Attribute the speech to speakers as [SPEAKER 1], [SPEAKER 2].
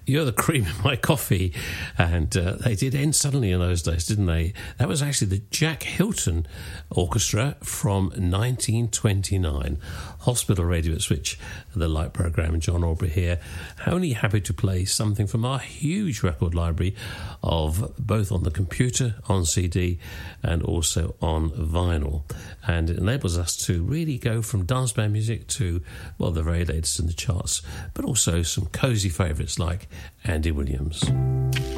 [SPEAKER 1] You're the cream in my coffee. And they did end suddenly in those days, didn't they? That was actually the Jack Hilton Orchestra from 1929. Hospital Radio at Switch, the Light programme. John Aubrey here. Only happy to play something from our huge record library of both on the computer, on CD, and also on vinyl. And it enables us to really go from dance band music to, well, the very latest in the charts, but also some cosy favourites like Andy Williams.